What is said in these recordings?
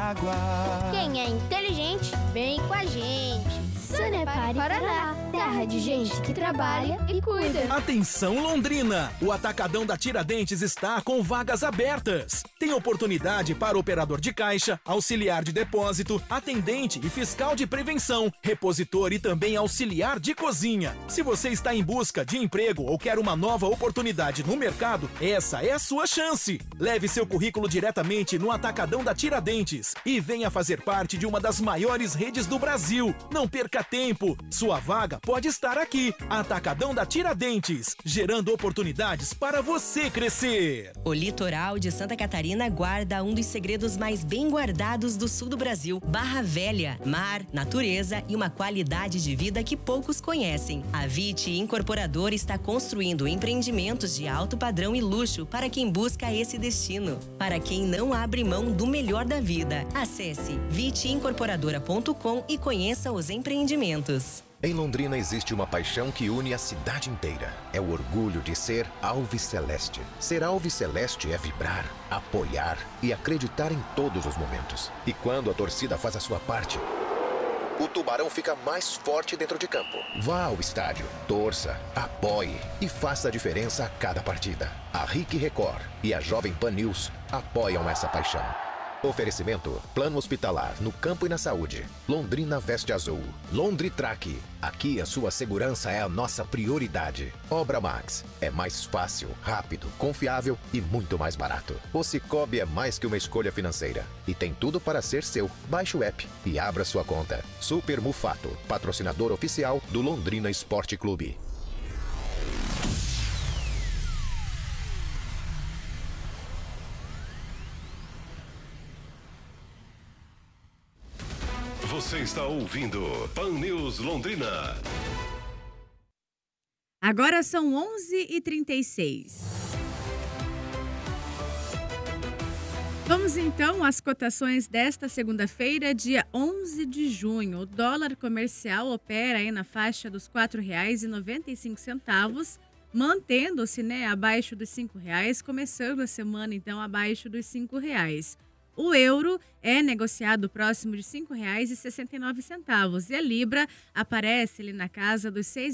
água. Quem é inteligente, vem com a gente. Sanepar Paraná, terra de gente que trabalha e cuida. Atenção Londrina, o Atacadão da Tiradentes está com vagas abertas. Tem oportunidade para operador de caixa, auxiliar de depósito, atendente e fiscal de prevenção, repositor e também auxiliar de cozinha. Se você está em busca de emprego ou quer uma nova oportunidade no mercado, essa é a sua chance. Leve seu currículo diretamente no Atacadão da Tiradentes e venha fazer parte de uma das maiores redes do Brasil. Não perca tempo, sua vaga pode estar aqui. Atacadão da Tiradentes, gerando oportunidades para você crescer. O litoral de Santa Catarina guarda um dos segredos mais bem guardados do sul do Brasil. Barra Velha, mar, natureza e uma qualidade de vida que poucos conhecem. A Vite Incorporadora está construindo empreendimentos de alto padrão e luxo para quem busca esse destino. Para quem não abre mão do melhor da vida. Acesse viteincorporadora.com e conheça os empreendimentos. Em Londrina existe uma paixão que une a cidade inteira. É o orgulho de ser Alves Celeste. Ser Alves Celeste é vibrar, apoiar e acreditar em todos os momentos. E quando a torcida faz a sua parte, o Tubarão fica mais forte dentro de campo. Vá ao estádio, torça, apoie e faça a diferença a cada partida. A RIC Record e a Jovem Pan News apoiam essa paixão. Oferecimento: Plano Hospitalar no campo e na saúde. Londrina Veste Azul. Londritrack. Aqui a sua segurança é a nossa prioridade. Obra Max. É mais fácil, rápido, confiável e muito mais barato. O Cicobi é mais que uma escolha financeira e tem tudo para ser seu. Baixe o app e abra sua conta. Super Mufato, patrocinador oficial do Londrina Esporte Clube. Você está ouvindo Pan News Londrina. Agora são 11h36. Vamos então às cotações desta segunda-feira, dia 11 de junho. O dólar comercial opera aí na faixa dos R$ 4,95, mantendo-se, abaixo dos R$ 5,00, começando a semana então abaixo dos R$ 5,00. O euro é negociado próximo de R$ 5,69 e a libra aparece ali na casa dos R$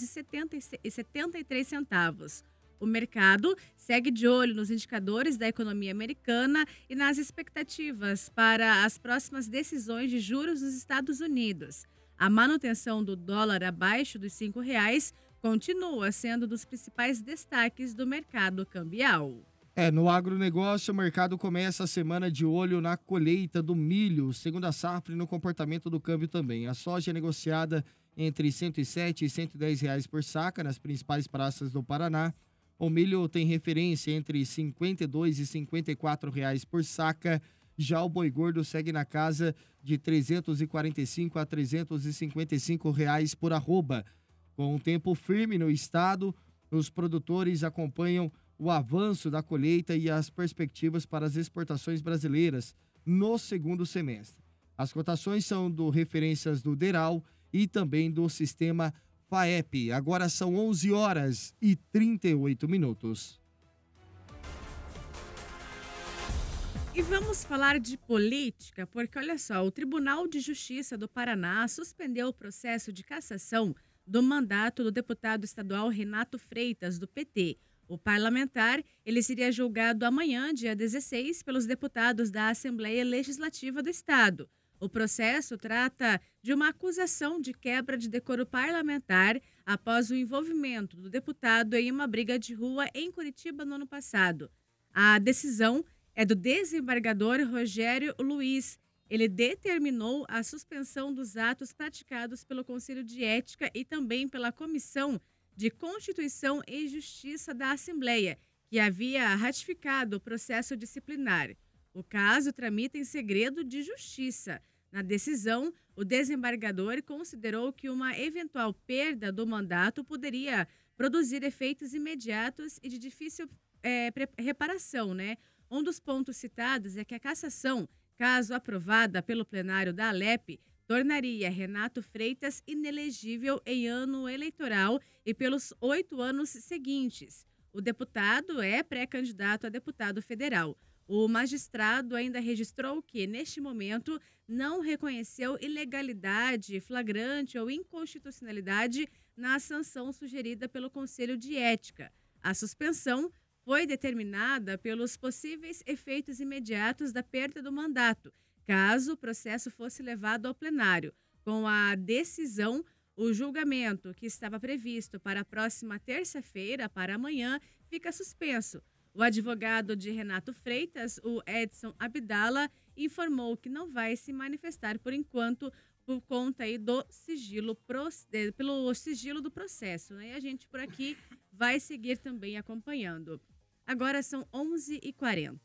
6,73. O mercado segue de olho nos indicadores da economia americana e nas expectativas para as próximas decisões de juros nos Estados Unidos. A manutenção do dólar abaixo dos R$ 5,00 continua sendo um dos principais destaques do mercado cambial. No agronegócio, o mercado começa a semana de olho na colheita do milho, segundo a safra, e no comportamento do câmbio também. A soja é negociada entre R$ 107 e R$ 110 por saca nas principais praças do Paraná. O milho tem referência entre R$ 52 e R$ 54 por saca. Já o boi gordo segue na casa de R$ 345 a R$ 355 por arroba. Com um tempo firme no estado, os produtores acompanham o avanço da colheita e as perspectivas para as exportações brasileiras no segundo semestre. As cotações são referências do DERAL e também do sistema FAEP. Agora são 11h38. E vamos falar de política, porque olha só, o Tribunal de Justiça do Paraná suspendeu o processo de cassação do mandato do deputado estadual Renato Freitas, do PT. O parlamentar, ele seria julgado amanhã, dia 16, pelos deputados da Assembleia Legislativa do Estado. O processo trata de uma acusação de quebra de decoro parlamentar após o envolvimento do deputado em uma briga de rua em Curitiba no ano passado. A decisão é do desembargador Rogério Luiz. Ele determinou a suspensão dos atos praticados pelo Conselho de Ética e também pela Comissão de Constituição e Justiça da Assembleia, que havia ratificado o processo disciplinar. O caso tramita em segredo de justiça. Na decisão, o desembargador considerou que uma eventual perda do mandato poderia produzir efeitos imediatos e de difícil reparação, Um dos pontos citados é que a cassação, caso aprovada pelo plenário da Alep, tornaria Renato Freitas inelegível em ano eleitoral e pelos 8 anos seguintes. O deputado é pré-candidato a deputado federal. O magistrado ainda registrou que, neste momento, não reconheceu ilegalidade, flagrante ou inconstitucionalidade na sanção sugerida pelo Conselho de Ética. A suspensão foi determinada pelos possíveis efeitos imediatos da perda do mandato, caso o processo fosse levado ao plenário. Com a decisão, o julgamento, que estava previsto para a próxima terça-feira, para amanhã, fica suspenso. O advogado de Renato Freitas, o Edson Abdala, informou que não vai se manifestar por enquanto por conta aí do sigilo, pelo sigilo do processo, né? E a gente por aqui vai seguir também acompanhando. Agora são 11h40.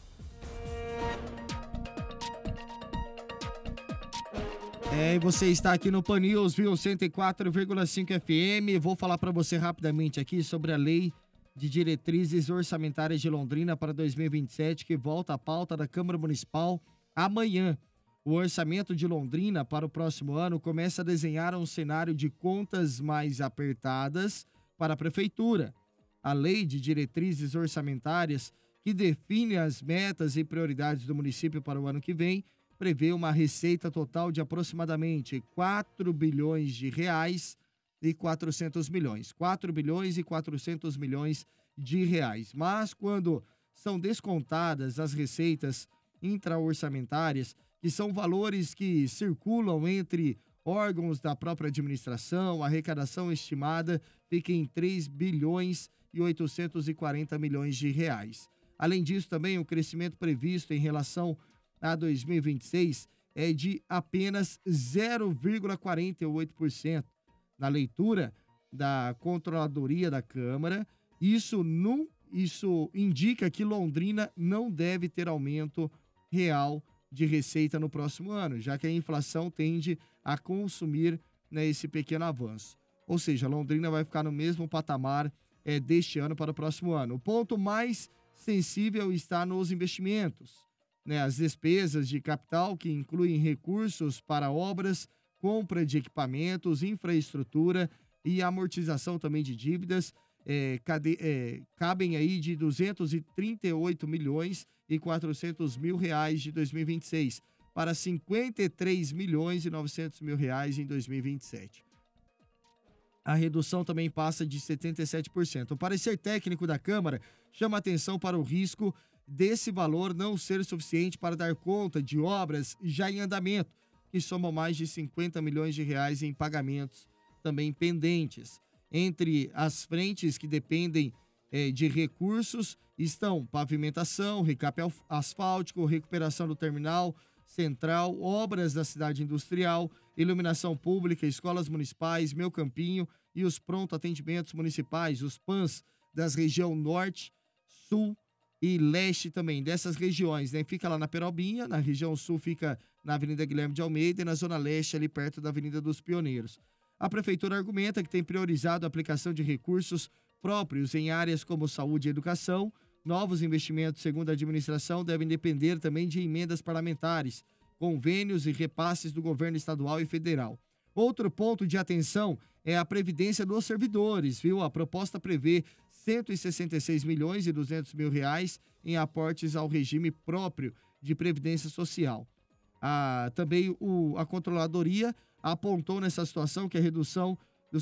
E você está aqui no Pan News, viu? 104,5 FM. Vou falar para você rapidamente aqui sobre a Lei de Diretrizes Orçamentárias de Londrina para 2027, que volta à pauta da Câmara Municipal amanhã. O orçamento de Londrina para o próximo ano começa a desenhar um cenário de contas mais apertadas para a Prefeitura. A Lei de Diretrizes Orçamentárias, que define as metas e prioridades do município para o ano que vem, prevê uma receita total de aproximadamente 4 bilhões de reais e 400 milhões. 4 bilhões e 400 milhões de reais. Mas quando são descontadas as receitas intra-orçamentárias, que são valores que circulam entre órgãos da própria administração, a arrecadação estimada fica em 3 bilhões e 840 milhões de reais. Além disso, também o crescimento previsto em relação a 2026 é de apenas 0,48%. Na leitura da Controladoria da Câmara, isso indica que Londrina não deve ter aumento real de receita no próximo ano, já que a inflação tende a consumir, né, esse pequeno avanço. Ou seja, Londrina vai ficar no mesmo patamar deste ano para o próximo ano. O ponto mais sensível está nos investimentos, né, as despesas de capital, que incluem recursos para obras, compra de equipamentos, infraestrutura e amortização também de dívidas, cabem aí de 238 milhões e 400 mil reais de 2026 para 53 milhões e 900 mil reais em 2027. A redução também passa de 77%. O parecer técnico da Câmara chama atenção para o risco desse valor não ser suficiente para dar conta de obras já em andamento, que somam mais de 50 milhões de reais em pagamentos também pendentes. Entre as frentes que dependem de recursos estão pavimentação, recap asfáltico, recuperação do terminal central, obras da cidade industrial, iluminação pública, escolas municipais, Meu Campinho e os pronto atendimentos municipais, os PANs das regiões norte, sul e leste também, dessas regiões, né? Fica lá na Perobinha, na região sul fica na Avenida Guilherme de Almeida e na zona leste ali perto da Avenida dos Pioneiros. A Prefeitura argumenta que tem priorizado a aplicação de recursos próprios em áreas como saúde e educação. Novos investimentos, segundo a administração, devem depender também de emendas parlamentares, convênios e repasses do governo estadual e federal. Outro ponto de atenção é a previdência dos servidores, viu? A proposta prevê 166 milhões e 200 mil reais em aportes ao regime próprio de previdência social. Também a Controladoria apontou nessa situação que a redução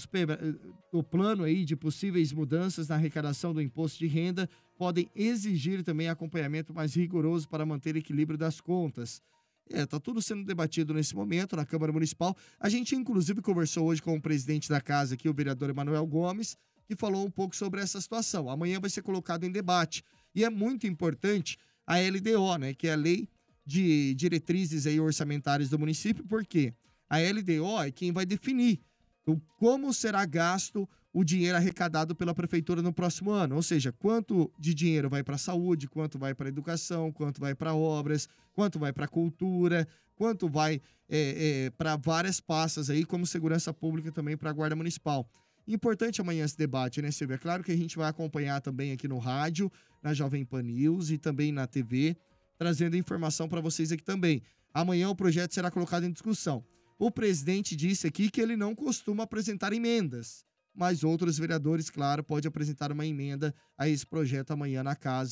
do plano aí de possíveis mudanças na arrecadação do imposto de renda podem exigir também acompanhamento mais rigoroso para manter equilíbrio das contas. Tá tudo sendo debatido nesse momento na Câmara Municipal. A gente, inclusive, conversou hoje com o presidente da casa aqui, o vereador Emanuel Gomes, que falou um pouco sobre essa situação. Amanhã vai ser colocado em debate. E é muito importante a LDO, né, que é a Lei de Diretrizes aí orçamentárias do município, porque a LDO é quem vai definir como será gasto o dinheiro arrecadado pela prefeitura no próximo ano. Ou seja, quanto de dinheiro vai para a saúde, quanto vai para a educação, quanto vai para obras, quanto vai para a cultura, quanto vai para várias pastas aí, como segurança pública também para a Guarda Municipal. Importante amanhã esse debate, né, Silvia? É claro que a gente vai acompanhar também aqui no rádio, na Jovem Pan News e também na TV, trazendo informação para vocês aqui também. Amanhã o projeto será colocado em discussão. O presidente disse aqui que ele não costuma apresentar emendas, mas outros vereadores, claro, podem apresentar uma emenda a esse projeto amanhã na casa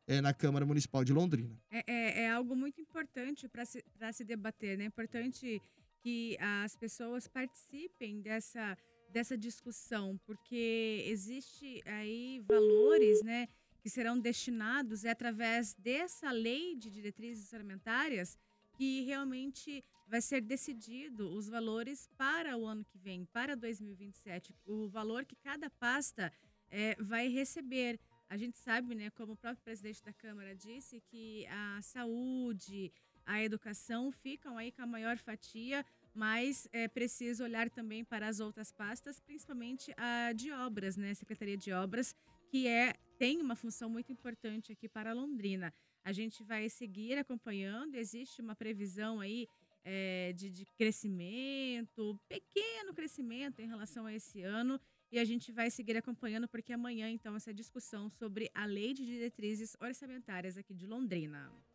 na Câmara Municipal de Londrina. É algo muito importante para se debater, né? É importante que as pessoas participem dessa discussão, porque existe aí valores, né, que serão destinados através dessa lei de diretrizes orçamentárias que realmente vai ser decidido os valores para o ano que vem, para 2027, o valor que cada pasta vai receber. A gente sabe, né, como o próprio presidente da Câmara disse, que a saúde, a educação ficam aí com a maior fatia, mas é preciso olhar também para as outras pastas, principalmente a de obras, né, Secretaria de Obras, que tem uma função muito importante aqui para Londrina. A gente vai seguir acompanhando, existe uma previsão aí de crescimento, pequeno crescimento em relação a esse ano, e a gente vai seguir acompanhando, porque amanhã, então, essa discussão sobre a Lei de Diretrizes Orçamentárias aqui de Londrina.